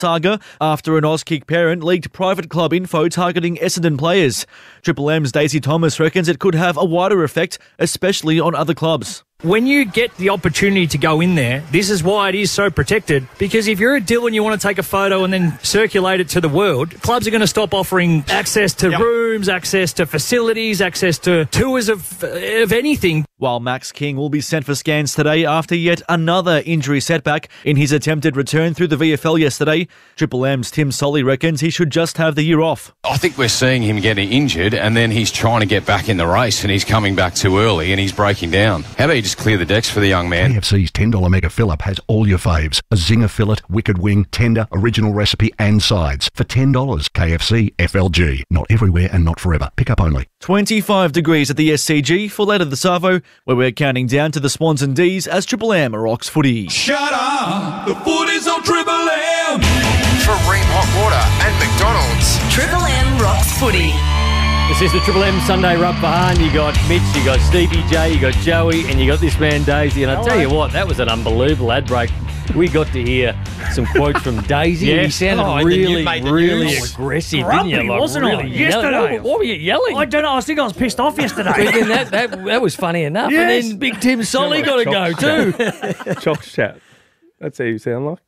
saga after an Auskick parent leaked private club info targeting Essendon players. Triple M's Daisy Thomas reckons it could have a wider effect, especially on other clubs. When you get the opportunity to go in there, this is why it is so protected. Because if you're a deal and you want to take a photo and then circulate it to the world, clubs are going to stop offering access to rooms, access to facilities, access to tours of anything. While Max King will be sent for scans today after yet another injury setback in his attempted return through the VFL yesterday, Triple M's Tim Solly reckons he should just have the year off. I think we're seeing him getting injured and then he's trying to get back in the race and he's coming back too early and he's breaking down. How about you just clear the decks for the young man? KFC's $10 mega fill-up has all your faves. A zinger fillet, wicked wing, tender, original recipe and sides. For $10, KFC FLG. Not everywhere and not forever. Pick up only. 25 degrees at the SCG for later the Savo, where we're counting down to the Swans and D's as Triple M rocks footy. Shut up! The footy's on Triple M! For Ream Hot Water and McDonald's. Triple M rocks footy. This is the Triple M Sunday Rub behind. You got Mitch, you got Stevie J, you got Joey, and you got this man Daisy. And I tell you what, that was an unbelievable ad break. We got to hear some quotes from Daisy. Yes. He sounded really aggressive, Grumpy, didn't you? wasn't I? Yesterday. What were you yelling? I don't know. I think I was pissed off yesterday. Again, that was funny enough. Yes. And then Big Tim Solly got to go too. Chocks Chat. That's how you sound like.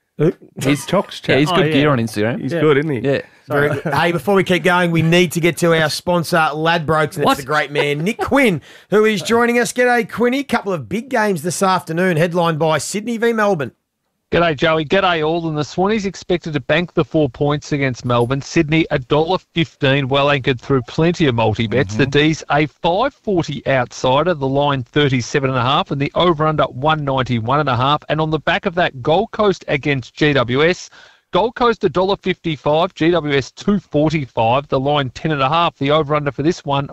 He's Chocks Chat. Yeah, he's good gear on Instagram. He's good, isn't he? Yeah. Very good. Hey, before we keep going, we need to get to our sponsor, Ladbrokes, and it's the great man, Nick Quinn, who is joining us. G'day, Quinny. Couple of big games this afternoon, headlined by Sydney v Melbourne. G'day, Joey. G'day, all. And the Swannies expected to bank the 4 points against Melbourne. Sydney, $1.15, well anchored through plenty of multi-bets. The D's, a $5.40 outsider, the line 37.5, and the over-under 191.5. And on the back of that, Gold Coast against GWS. Gold Coast $1.55, GWS $2.45, the line 10.5, the over-under for this one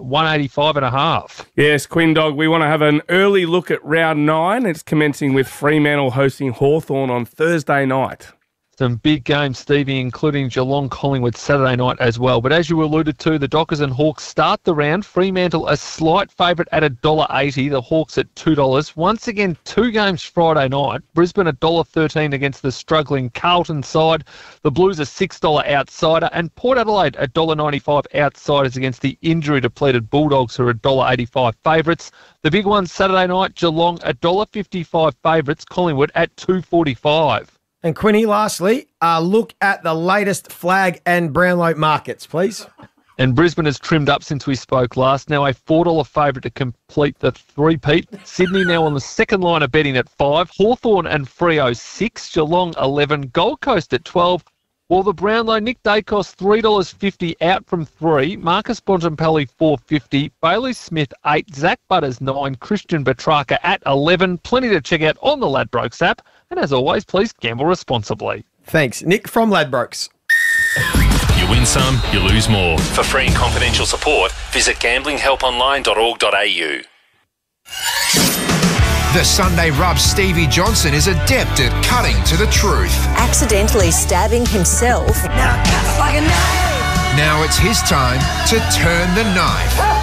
185.5. Yes, Quinn Dog, we want to have an early look at round 9. It's commencing with Fremantle hosting Hawthorn on Thursday night. Some big games, Stevie, including Geelong Collingwood Saturday night as well. But as you alluded to, the Dockers and Hawks start the round. Fremantle a slight favourite at $1.80, the Hawks at $2. Once again, 2 games Friday night. Brisbane $1.13 against the struggling Carlton side. The Blues a $6 outsider. And Port Adelaide $1.95 outsiders against the injury-depleted Bulldogs, who are $1.85 favourites. The big one Saturday night, Geelong $1.55 favourites, Collingwood at $2.45. And Quinny, lastly, look at the latest Flag and Brownlow markets, please. And Brisbane has trimmed up since we spoke last. Now a $4 favourite to complete the three-peat. Sydney now on the second line of betting at 5. Hawthorn and Freo 6. Geelong 11. Gold Coast at 12. While the Brownlow, Nick Dacos $3.50 out from 3. Marcus Bontempelli $4.50. Bailey Smith 8. Zach Butters 9. Christian Petrarca at 11. Plenty to check out on the Ladbrokes app. And as always, please gamble responsibly. Thanks. Nick from Ladbrokes. You win some, you lose more. For free and confidential support, visit gamblinghelponline.org.au. The Sunday Rub Stevie Johnson is adept at cutting to the truth. Accidentally stabbing himself. Now it cuts like a knife. Now it's his time to turn the knife.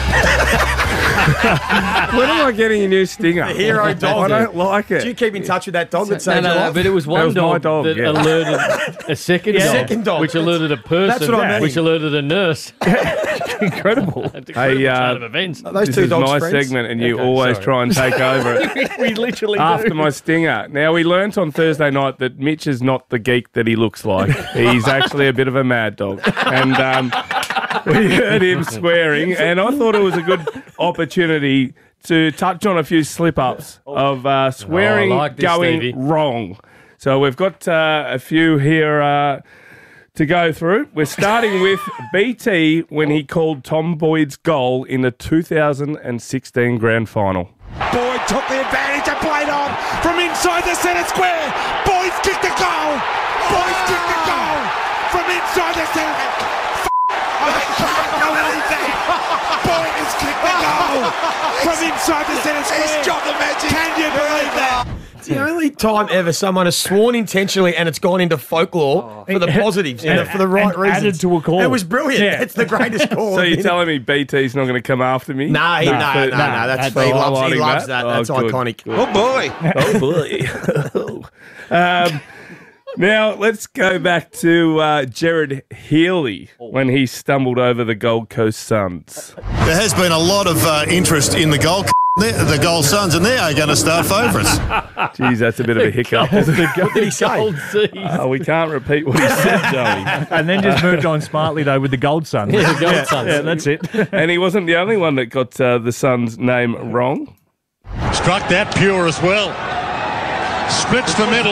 When am I getting a new stinger? The hero dog. I don't like it. Do you keep in touch with that dog that saved your life? But it was one dog that alerted a second dog, which alerted a person, That's what I mean. which alerted a nurse. Incredible. Hey, turn of events. This is my segment, and you always try and take over it. We literally After do. my stinger. Now, we learnt on Thursday night that Mitch is not the geek that he looks like. He's actually a bit of a mad dog. And we heard him swearing, and I thought it was a good opportunity to touch on a few slip-ups of swearing going wrong. So we've got a few here to go through. We're starting with BT when he called Tom Boyd's goal in the 2016 Grand Final. Boyd took the advantage and played on from inside the centre square. Boyd's kicked the goal. Boyd's kicked the goal from inside the centre. I can't believe that. Boyd has kicked the goal from inside the centre square. He's dropped the magic. Can you believe that? It's the only time ever someone has sworn intentionally and it's gone into folklore for the positives and for the right reasons. Added to a call. It was brilliant. Yeah. It's the greatest call. So you're telling me BT's not going to come after me? No, that's he loves that. That's good, iconic. Good. Oh boy. Oh boy. Now, let's go back to Jared Healy when he stumbled over the Gold Coast Suns. There has been a lot of interest in the Gold Suns, and they are going to start favourites. Jeez, that's a bit of a hiccup. What did he say? We can't repeat what he said, Joey. And then just moved on smartly, though, with the Gold Suns. Yeah, the Gold Suns. Yeah, that's it. And he wasn't the only one that got the Suns' name wrong. Struck that pure as well. Splits the middle.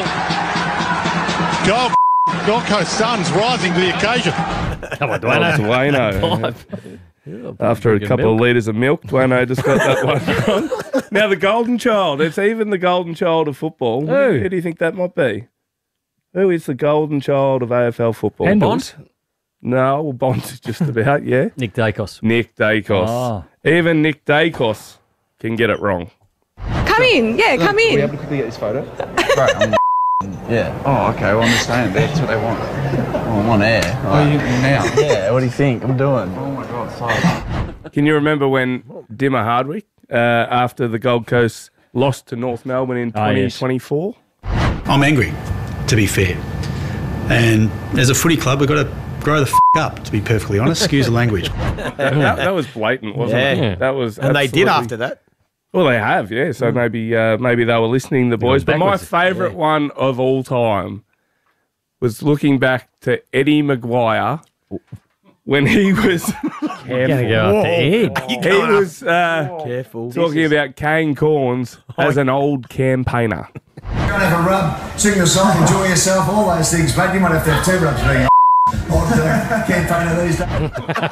Gold Coast Suns rising to the occasion. Come on, Dwayno. After a couple of litres of milk, Dwayno just got that one wrong. Now, the golden child. It's even the golden child of football. Who do you think that might be? Who is the golden child of AFL football? Bond? No, well, Bond's just about, yeah. Nick Dacos. Nick Dacos. Oh. Even Nick Dacos can get it wrong. Come in. Yeah, come in. Are we able to quickly get this photo? Right, yeah. Oh, okay. Well, I understand. That's what they want. Oh, I'm on air. Right. Now? Yeah. What do you think I'm doing? Oh my God, sorry. Can you remember when Dimmer Hardwick, after the Gold Coast lost to North Melbourne in 2024? I'm angry, to be fair. And as a footy club, we've got to grow the up, to be perfectly honest. Excuse the language. that was blatant, wasn't it? That was, and they did after that. Well, they have, yeah. So maybe they were listening, the boys. But my favourite one of all time was looking back to Eddie Maguire when he was talking about Kane Corns as an old campaigner. You want to have a rub, sing a song, enjoy yourself, all those things, mate. You might have to have 2 rubs being campaigner these days.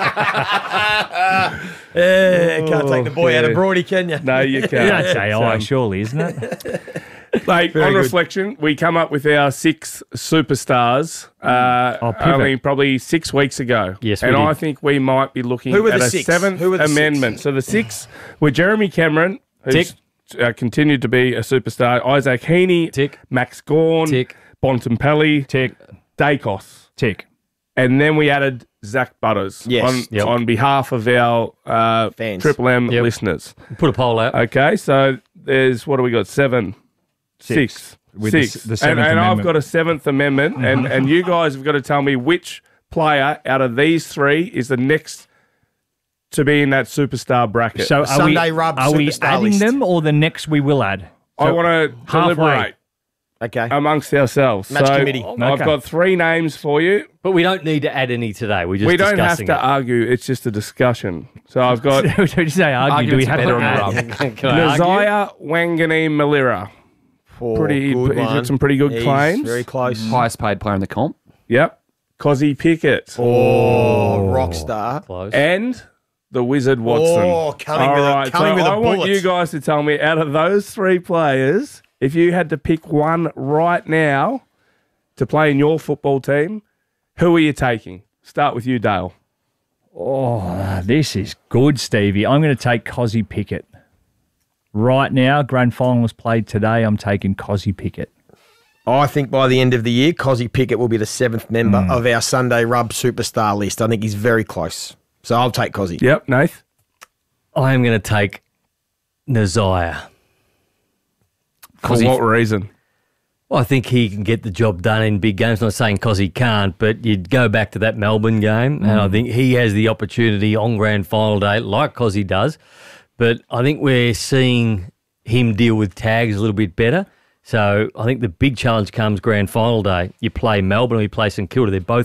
Can't take the boy out of Broady, can you? No, you can't. You don't say surely, isn't it? Mate, on reflection, we come up with our 6 superstars only probably 6 weeks ago. Yes, and we did. I think we might be looking at a 7th amendment. So the 6 were Jeremy Cameron, who's continued to be a superstar, Isaac Heaney, Max Gawn, Bontempelli, Dacos. And then we added Zach Butters on behalf of our fans. Triple M listeners. Put a poll out. Okay, so there's, what do we got? 7. 6. With 6. The 7th and I've amendment. got a 7th amendment, and you guys have got to tell me which player out of these 3 is the next to be in that superstar bracket. So are we adding list. them, or the next we will add? I want to deliberate amongst ourselves. Match so committee. I've got 3 names for you. But we don't need to add any today. We don't have to argue. It's just a discussion. So I've got Did you say argue? Do we have to add? Nazaya Wangani Malira. He's got some pretty good claims. Very close. Highest paid player in the comp. Yep. Cozzy Pickett. Rock star. Close. And the Wizard Watson. Coming with a I want bullet. you guys to tell me, out of those 3 players, if you had to pick one right now to play in your football team, who are you taking? Start with you, Dale. Oh, this is good, Stevie. I'm going to take Cozzy Pickett. Right now, grand final was played today. I'm taking Cozzy Pickett. I think by the end of the year, Cozzy Pickett will be the 7th member of our Sunday Rub superstar list. I think he's very close. So I'll take Cozzy. Yep, Nath. I am going to take Nazaya. For what reason? Well, I think he can get the job done in big games. I'm not saying Cozzy can't, but you'd go back to that Melbourne game, and I think he has the opportunity on grand final day, like Cozzy does. But I think we're seeing him deal with tags a little bit better. So I think the big challenge comes grand final day. You play Melbourne or you play St Kilda. They're both